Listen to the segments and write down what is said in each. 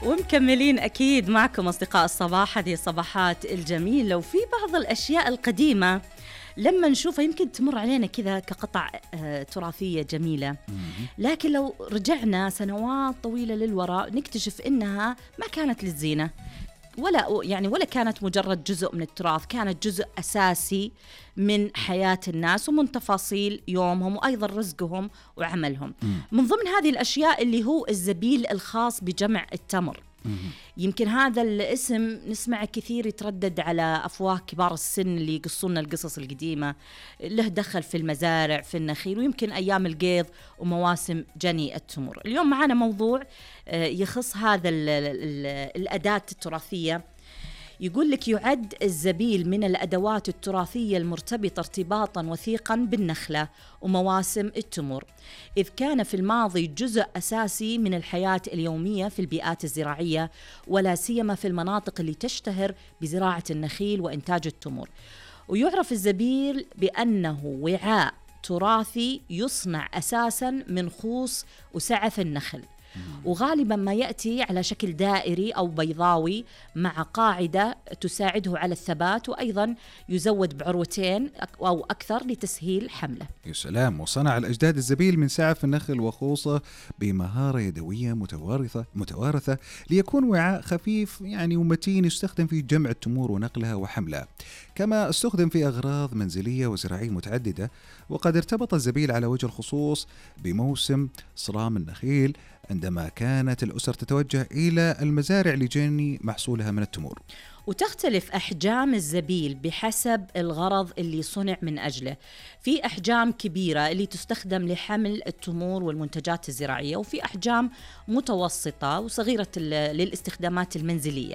ومكملين أكيد معكم أصدقاء الصباح، هذه الصباحات الجميلة. وفي بعض الأشياء القديمة لما نشوفها يمكن تمر علينا كذا كقطع تراثية جميلة، لكن لو رجعنا سنوات طويلة للوراء نكتشف إنها ما كانت للزينة ولا كانت مجرد جزء من التراث، كانت جزء أساسي من حياة الناس ومن تفاصيل يومهم وأيضا رزقهم وعملهم. من ضمن هذه الأشياء اللي هو الزبيل الخاص بجمع التمر. يمكن هذا الاسم نسمع كثير يتردد على أفواه كبار السن اللي يقصون القصص القديمة، له دخل في المزارع في النخيل ويمكن أيام القيض ومواسم جني التمر. اليوم معنا موضوع يخص هذا الأداة التراثية. يقول لك يعد الزبيل من الأدوات التراثية المرتبطة ارتباطا وثيقا بالنخلة ومواسم التمر، إذ كان في الماضي جزء أساسي من الحياة اليومية في البيئات الزراعية، ولا سيما في المناطق اللي تشتهر بزراعة النخيل وإنتاج التمر. ويعرف الزبيل بأنه وعاء تراثي يصنع أساسا من خوص وسعف النخل، وغالبا ما يأتي على شكل دائري أو بيضاوي مع قاعدة تساعده على الثبات، وأيضا يزود بعروتين أو أكثر لتسهيل حمله. يا سلام. وصنع الأجداد الزبيل من سعف النخل وخوصة بمهارة يدوية متوارثة ليكون وعاء خفيف ومتين يستخدم في جمع التمور ونقلها وحملها، كما استخدم في أغراض منزلية وزراعية متعددة. وقد ارتبط الزبيل على وجه الخصوص بموسم صرام النخيل عندما كانت الأسر تتوجه إلى المزارع لجني محصولها من التمور. وتختلف أحجام الزبيل بحسب الغرض اللي صنع من أجله. في أحجام كبيرة اللي تستخدم لحمل التمور والمنتجات الزراعية، وفي أحجام متوسطة وصغيرة للاستخدامات المنزلية.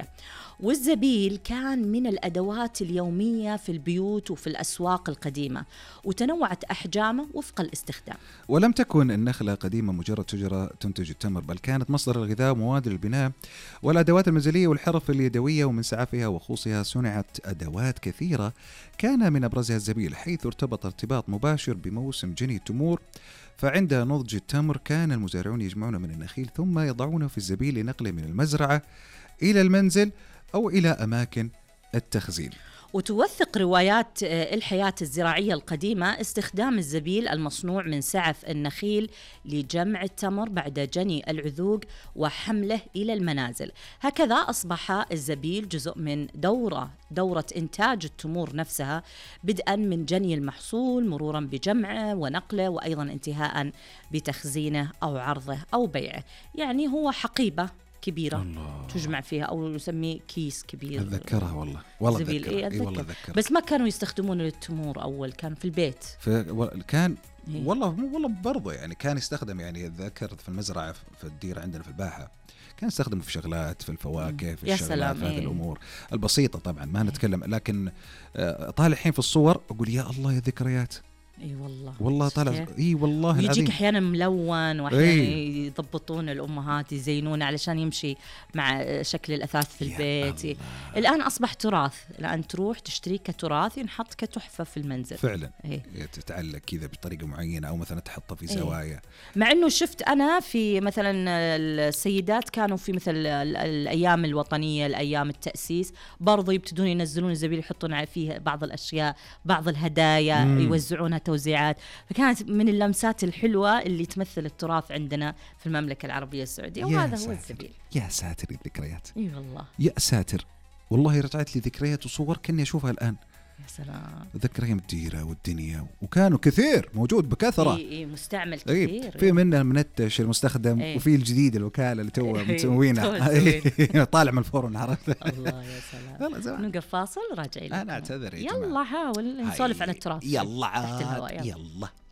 والزبيل كان من الأدوات اليومية في البيوت وفي الأسواق القديمة، وتنوعت أحجامه وفق الاستخدام. ولم تكن النخلة قديمة مجرد شجرة تنتج التمر، بل كانت مصدر الغذاء ومواد البناء والأدوات المنزلية والحرف اليدوية. ومن سعفها وخوصها صنعت أدوات كثيرة، كان من أبرزها الزبيل، حيث ارتبط ارتباط مباشر بموسم جني التمور. فعند نضج التمر كان المزارعون يجمعون من النخيل ثم يضعونه في الزبيل لنقله من المزرعة إلى المنزل أو إلى أماكن التخزين. وتوثق روايات الحياة الزراعية القديمة استخدام الزبيل المصنوع من سعف النخيل لجمع التمر بعد جني العذوق وحمله إلى المنازل. هكذا أصبح الزبيل جزء من دورة إنتاج التمور نفسها، بدءا من جني المحصول مرورا بجمعه ونقله، وأيضا انتهاء بتخزينه أو عرضه أو بيعه. هو حقيبة كبيرة الله. تجمع فيها أو نسميه كيس كبير. أتذكرها والله أتذكر. والله بس ما كانوا يستخدمون للتمور أول، كان في البيت كان والله برضه كان يستخدم أتذكر في المزرعة في الديرة عندنا في الباحة كان يستخدمه في شغلات، في الفواكه، في الشغلات، في هذه الأمور البسيطة طبعا ما نتكلم. لكن طالع الحين في الصور أقول يا الله يا ذكريات. والله طالع والله يجيك احيانا ملون، واحيانا يضبطون الامهات يزينون علشان يمشي مع شكل الاثاث في البيت. الان اصبح تراث، الان تروح تشتري كتراث ينحط كتحفه في المنزل فعلا. تتعلق كذا بطريقه معينه، او مثلا تحطه في زوايا. مع انه شفت انا في مثلا السيدات كانوا في مثل الايام الوطنيه، الايام التاسيس، برضو يبتدون ينزلون الزبيل يحطون فيه بعض الاشياء، بعض الهدايا يوزعونها توزيعات. فكانت من اللمسات الحلوة اللي تمثل التراث عندنا في المملكة العربية السعودية، وهذا هو الزبيل. يا ساتر الذكريات. والله يا ساتر، والله رجعت لي ذكريات وصور كني أشوفها الآن. يا سلام. ذكر أيام الديرة والدنيا، وكانوا كثير موجود بكثرة. مستعمل كثير. في منه منتش المستخدم، وفي الجديد الوكالة اللي تو مسوينها طالع من الفرن، عرفت. الله يا سلام. نوقف فاصل راجعين. أنا أعتذر يا جماعة. يلا حاول نسولف عن التراث. يلا.